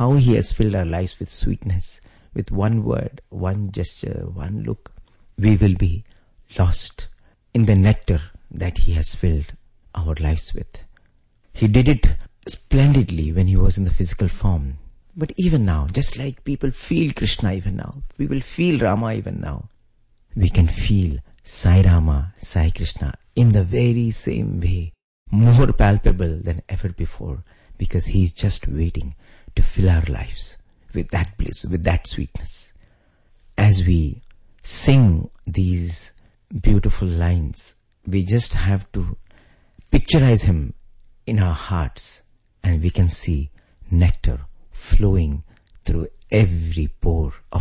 how He has filled our lives with sweetness, with one word, one gesture, one look, we will be lost in the nectar that He has filled our lives with. He did it splendidly when He was in the physical form. But even now, just like people feel Krishna even now, we will feel Rama even now, we can feel Sai Rama, Sai Krishna in the very same way, more palpable than ever before, because He is just waiting to fill our lives with that bliss, with that sweetness. As we sing these beautiful lines, we just have to picturize Him in our hearts, and we can see nectar flowing through every pore of